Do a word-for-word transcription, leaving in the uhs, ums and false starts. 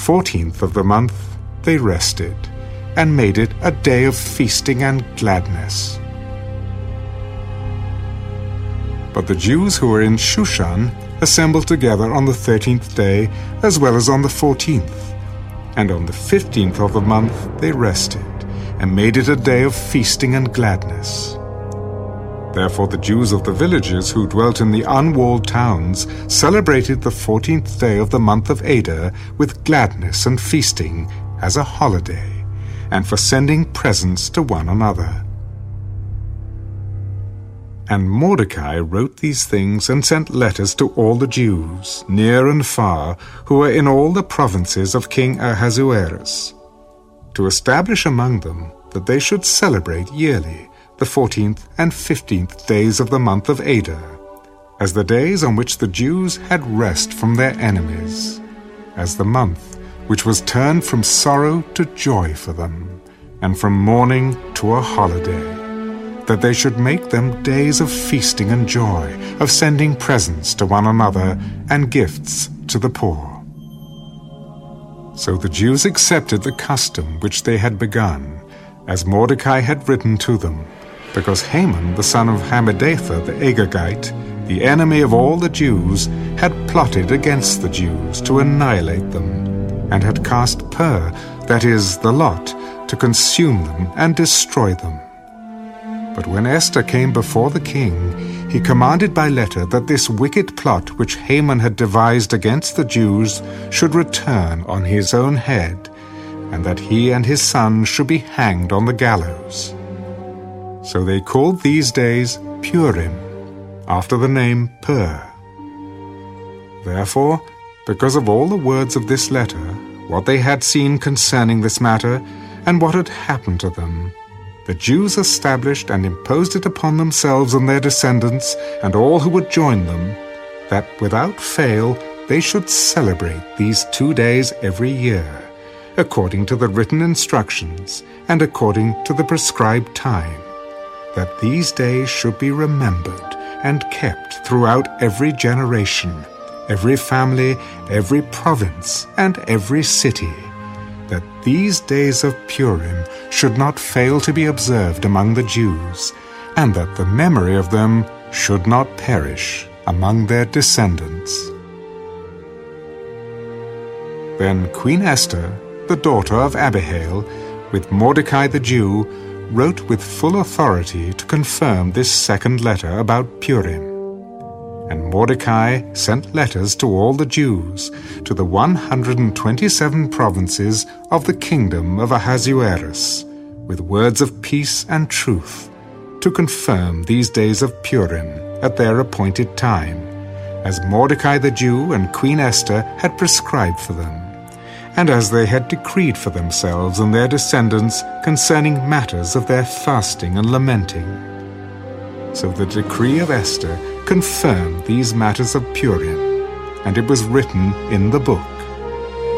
fourteenth of the month they rested, and made it a day of feasting and gladness. But the Jews who were in Shushan assembled together on the thirteenth day, as well as on the fourteenth. And on the fifteenth of the month they rested, and made it a day of feasting and gladness. Therefore the Jews of the villages who dwelt in the unwalled towns celebrated the fourteenth day of the month of Adar with gladness and feasting as a holiday, and for sending presents to one another. And Mordecai wrote these things and sent letters to all the Jews, near and far, who were in all the provinces of King Ahasuerus, to establish among them that they should celebrate yearly the fourteenth and fifteenth days of the month of Adar, as the days on which the Jews had rest from their enemies, as the month which was turned from sorrow to joy for them, and from mourning to a holiday, that they should make them days of feasting and joy, of sending presents to one another and gifts to the poor. So the Jews accepted the custom which they had begun, as Mordecai had written to them, because Haman the son of Hammedatha the Agagite, the enemy of all the Jews, had plotted against the Jews to annihilate them, and had cast Pur, that is, the lot, to consume them and destroy them. But when Esther came before the king, he commanded by letter that this wicked plot which Haman had devised against the Jews should return on his own head, and that he and his son should be hanged on the gallows. So they called these days Purim, after the name Pur. Therefore, because of all the words of this letter, what they had seen concerning this matter, and what had happened to them, the Jews established and imposed it upon themselves and their descendants, and all who would join them, that without fail they should celebrate these two days every year, according to the written instructions, and according to the prescribed time, that these days should be remembered and kept throughout every generation, every family, every province, and every city, that these days of Purim should not fail to be observed among the Jews, and that the memory of them should not perish among their descendants. Then Queen Esther, the daughter of Abihail, with Mordecai the Jew, wrote with full authority to confirm this second letter about Purim. And Mordecai sent letters to all the Jews, to the one hundred twenty-seven provinces of the kingdom of Ahasuerus, with words of peace and truth, to confirm these days of Purim at their appointed time, as Mordecai the Jew and Queen Esther had prescribed for them, and as they had decreed for themselves and their descendants concerning matters of their fasting and lamenting. So the decree of Esther confirmed these matters of Purim, and it was written in the book.